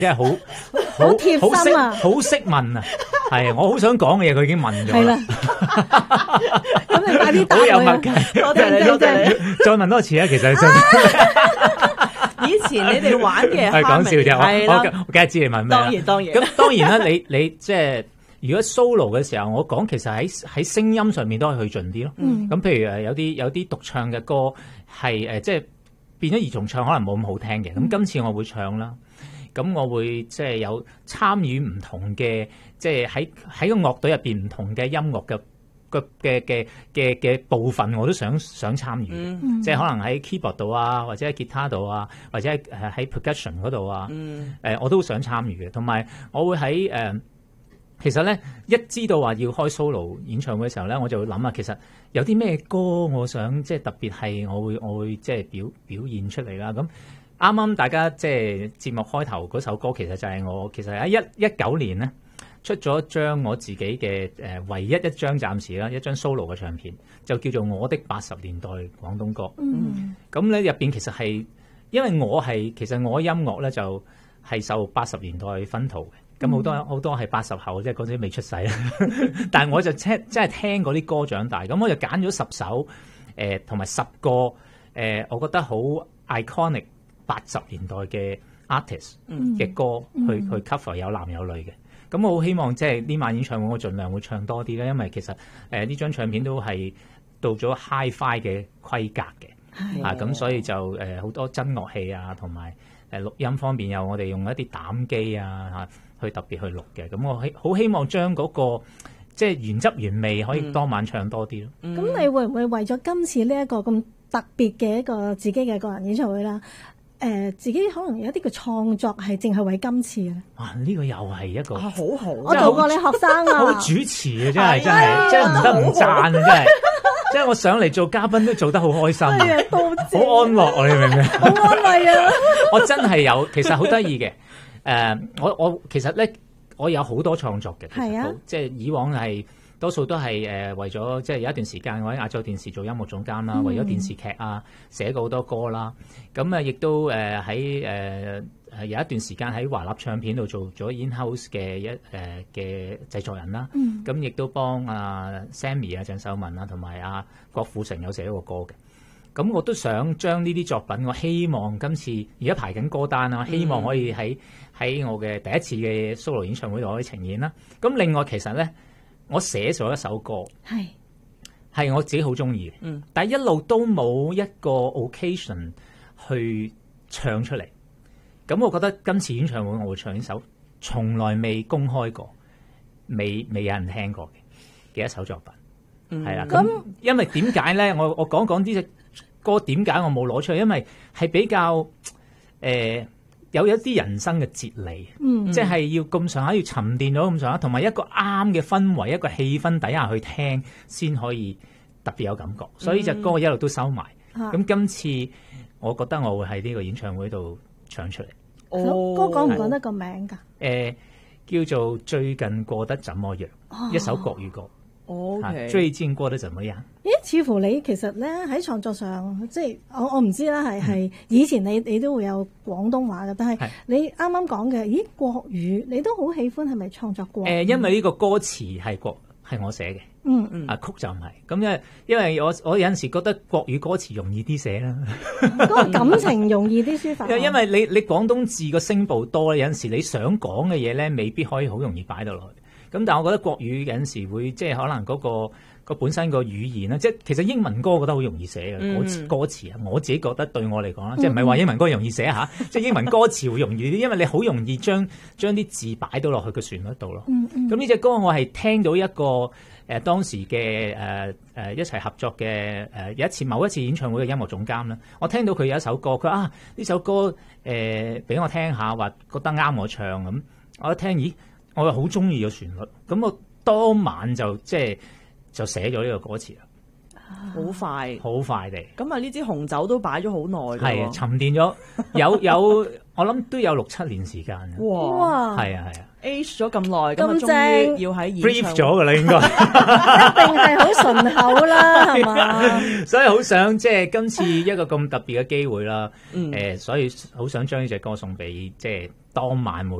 即係好貼心啊， 好識問啊，係我好想講嘅嘢，佢已經問咗啦。 咁你快啲答好有默契， 多謝你，多謝你。 再問多次啊，其實以前你哋玩嘅係講笑啫，我梗係知你問咩啦。 當然。 咁當然啦，你即係如果 solo 嘅時候，我講其實喺聲音上面都係去盡啲咯。咁譬如有啲獨唱嘅歌係即係變咗二重唱，可能冇咁好聽嘅。咁今次我會唱啦。咁我會即係有參與唔同嘅，即係喺個樂隊入邊唔同嘅音樂嘅部分，我都想參與。即係可能喺 keyboard 度啊，或者喺吉他度啊，或者喺 percussion 嗰度啊。我都想參與嘅。同埋我會喺其實咧一知道話要開 solo 演唱會嘅時候咧，我就會諗啊，其實有啲咩歌我想即係特別係我會即係表現出嚟啦。咁啱啱大家即係節目開頭嗰首歌，其實就係我其實喺19年咧出咗一張我自己嘅唯一一張暫時啦一張 solo 嘅唱片，就叫做《我的80年代廣東歌》。咁咧入邊其實係因為其實我音樂咧就係受80年代薰陶嘅，咁好多係80後，即係嗰陣未出世啦。但係我就真係聽嗰啲歌長大，咁我就揀咗10首同埋10個我覺得好 iconic 80年代嘅 artist 嘅歌去 cover 有男有女嘅。咁我好希望即係呢晚演唱會我盡量會唱多啲啦，因為其實呢張唱片都係到咗 hi-fi 嘅規格嘅，咁所以就好多真樂器啊，同埋錄音方面有我哋用一啲膽機啊去特別去錄嘅。咁我好希望將嗰個即係原汁原味可以當晚唱多啲咯。 咁你會唔會為咗今次呢一個咁特別嘅一個自己嘅個人演唱會啦？自己可能有一啲嘅創作係淨係為今次嘅。 哇！呢個又係一個好好， 我做過你學生啊， 好主持啊，真係唔得唔讚啊，真係。即係我上嚟做嘉賓都做得好開心，好安樂啊！你明唔明？ 好安慰啊！ 我真係有，其實好得意嘅。我其實咧，我有好多創作嘅。係啊，即係以往係多數都係為咗即係有一段時間我喺亞洲電視做音樂總監啦，為咗電視劇啊寫過好多歌啦。咁亦都喺有一段時間喺華納唱片度做咗 in-house 嘅嘅製作人啦。咁亦都幫Sammy 鄭秀文啊同埋郭富城有寫過歌嘅。咁我都想將呢啲作品，我希望今次而家排緊歌單啦，希望可以喺我嘅第一次嘅 solo 演唱會度可以呈現啦。咁另外其實咧，我寫咗一首歌，係我自己好中意嘅，但係一路都冇一個 occasion 去唱出嚟。咁我覺得今次演唱會我會唱呢首從來未公開過、未有人聽過嘅一首作品，係啦。咁因為點解咧？我講講呢隻歌點解我冇攞出嚟？因為係比較有一啲人生嘅哲理，即係要咁上下，要沉澱咗咁上下，同埋一個啱嘅氛圍、一個氣氛底下去聽，先可以特別有感覺。所以呢隻歌我一路都收埋。咁今次我覺得我會喺呢個演唱會度唱出嚟。 歌講唔講得個名㗎？ 叫做最近過得怎麼樣？一首國語歌。最近過得怎麼樣？ 咦，似乎你其實咧喺創作上，即係我唔知啦，係以前你都會有廣東話嘅，但係你啱啱講嘅，咦國語你都好喜歡，係咪創作國語？ 因為呢個歌詞係我寫嘅，曲就唔係。咁因為我有陣時覺得國語歌詞容易啲寫啦， 嗰個感情容易啲抒發。 因為你廣東字個聲部多，有陣時你想講嘅嘢咧，未必可以好容易擺到落去。咁但係我覺得國語有陣時會即係可能嗰個本身個語言啦，即係其實英文歌我覺得好容易寫嘅歌詞啊，我自己覺得對我嚟講啦，即係唔係話英文歌容易寫嚇，即係英文歌詞會容易啲，因為你好容易將啲字擺到落去個旋律度咯。咁呢隻歌我係聽到一個當時嘅一齊合作嘅有某一次演唱會嘅音樂總監啦，我聽到佢有一首歌，佢話呢首歌俾我聽下，話覺得啱我唱咁，我一聽咦。我又好中意個旋律，咁我當晚就寫咗呢個歌詞啦。 好快， 好快地。 咁啊，呢支紅酒都擺咗好耐㗎喎。 係啊，沉澱咗有我諗都有6-7年時間。 哇！ 係啊 age 咗咁耐，咁啊咁正終於要喺演 brief 唱咗㗎啦，應該一定係好順口啦，係嘛？ 所以好想即係今次一個咁特別嘅機會啦。所以好想將呢隻歌送俾即係當晚